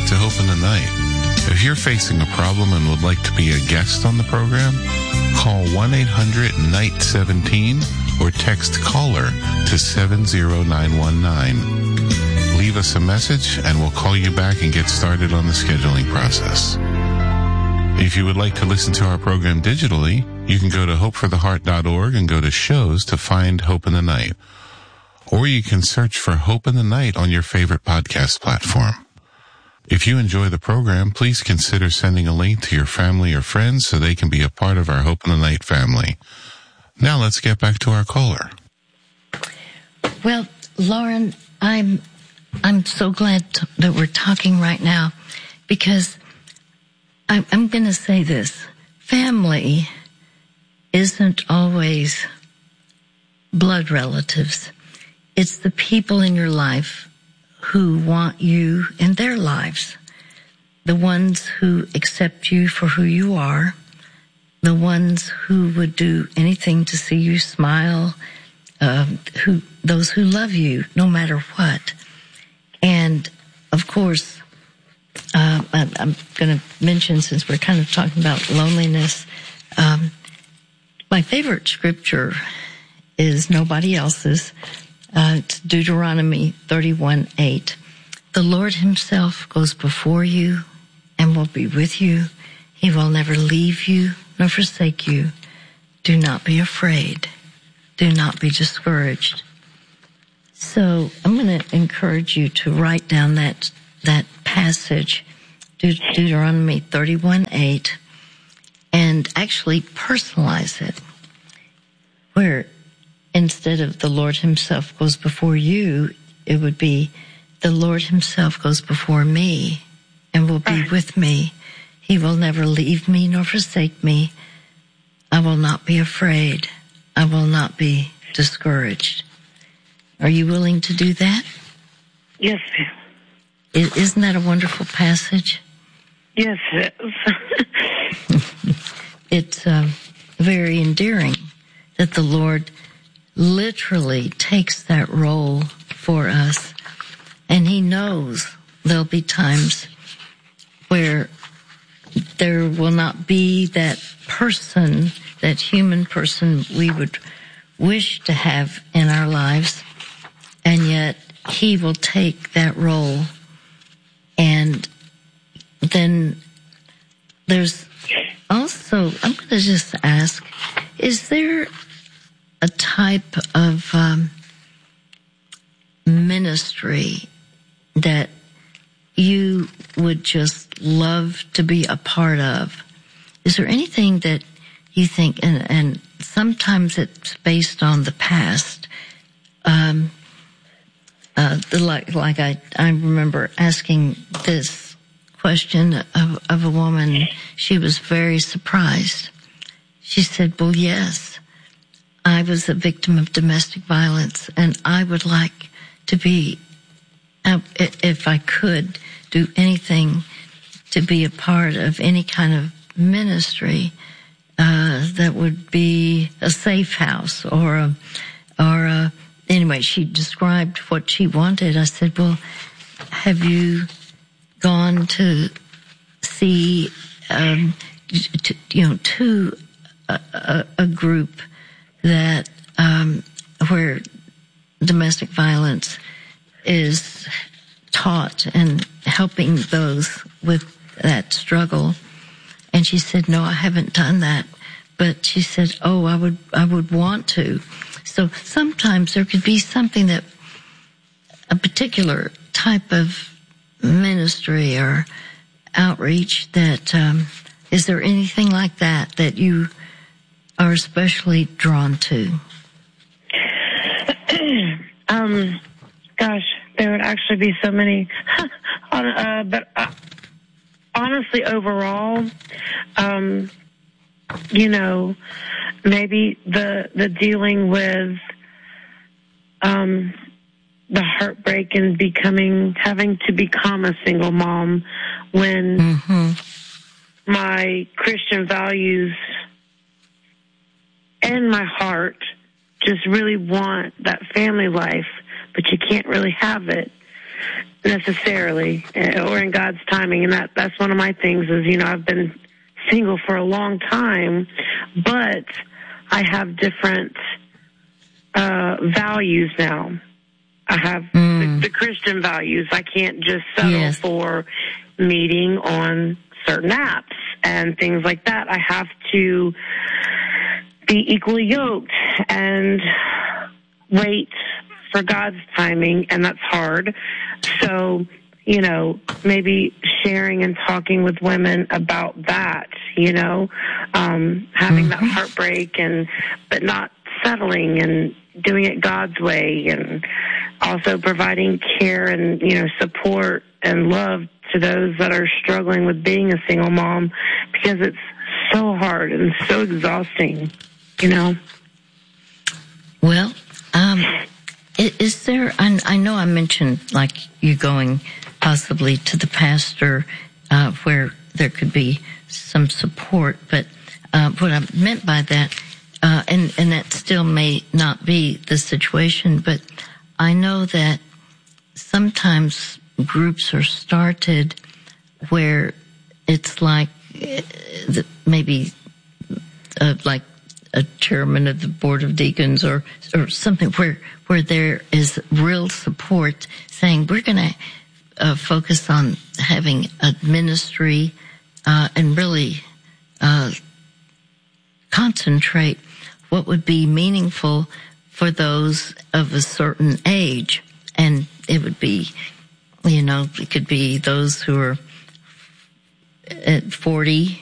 to Hope in the Night. If you're facing a problem and would like to be a guest on the program, call 1-800-NIGHT-17 or text CALLER to 70919. Leave us a message and we'll call you back and get started on the scheduling process. If you would like to listen to our program digitally, you can go to hopefortheheart.org and go to shows to find Hope in the Night. Or you can search for Hope in the Night on your favorite podcast platform. If you enjoy the program, please consider sending a link to your family or friends so they can be a part of our Hope in the Night family. Now let's get back to our caller. Well, Lauren, I'm so glad that we're talking right now, because I'm going to say this. Family isn't always blood relatives. It's the people in your life who want you in their lives. The ones who accept you for who you are. The ones who would do anything to see you smile. Those who love you no matter what. And, of course, I'm going to mention, since we're kind of talking about loneliness, my favorite scripture is nobody else's. It's Deuteronomy 31:8. The Lord himself goes before you and will be with you. He will never leave you nor forsake you. Do not be afraid. Do not be discouraged. So I'm going to encourage you to write down that passage, Deuteronomy 31:8, and actually personalize it, where instead of the Lord himself goes before you, it would be the Lord himself goes before me and will be with me. He will never leave me nor forsake me. I will not be afraid. I will not be discouraged. Are you willing to do that? Yes, ma'am. Isn't that a wonderful passage? Yes, it is. It's very endearing that the Lord literally takes that role for us, and he knows there'll be times where there will not be that person, that human person we would wish to have in our lives, and yet he will take that role. And then there's also, I'm going to just ask, is there a type of ministry that you would just love to be a part of? Is there anything that you think, and sometimes it's based on the past, I remember asking this question of a woman. She was very surprised. She said, well, yes, I was a victim of domestic violence, and I would like to be, if I could, do anything to be a part of any kind of ministry that would be a safe house or anyway, she described what she wanted. I said, well, have you gone to see, to a group that, where domestic violence is taught and helping those with that struggle? And she said, no, I haven't done that. But she said, oh, I would want to. So sometimes there could be something that, a particular type of ministry or outreach that, is there anything like that you are especially drawn to? Gosh, there would actually be so many. But honestly, overall, maybe the dealing with the heartbreak and having to become a single mom when my Christian values and my heart just really want that family life, but you can't really have it. necessarily, or in God's timing. And that's one of my things is, I've been single for a long time, but I have different values now. I have the Christian values. I can't just settle for meeting on certain apps and things like that. I have to be equally yoked and wait for God's timing, and that's hard. So, maybe sharing and talking with women about that, having that heartbreak but not settling and doing it God's way, and also providing care and, support and love to those that are struggling with being a single mom, because it's so hard and so exhausting, Well, is there, I know I mentioned like you going possibly to the pastor where there could be some support, but what I meant by that, and that still may not be the situation, but I know that sometimes groups are started where it's like maybe like a chairman of the board of deacons or something where there is real support saying we're going to focus on having a ministry and really concentrate what would be meaningful for those of a certain age. And it would be, it could be those who are at 40